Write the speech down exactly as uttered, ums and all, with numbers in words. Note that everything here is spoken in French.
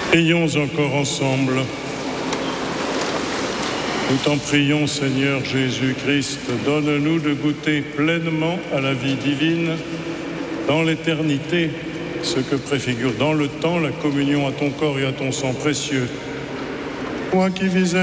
Prions encore ensemble. Nous t'en prions, Seigneur Jésus-Christ, donne-nous de goûter pleinement à la vie divine dans l'éternité, ce que préfigure dans le temps la communion à ton corps et à ton sang précieux. Toi qui vis